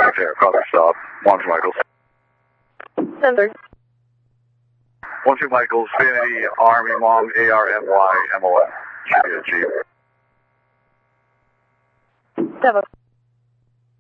Okay, copy, stop. 1-2 Michaels. 10-3. 1-2 Michaels, Vanity, Army, Mom, ARMY, MON. Should be a Jeep. 7.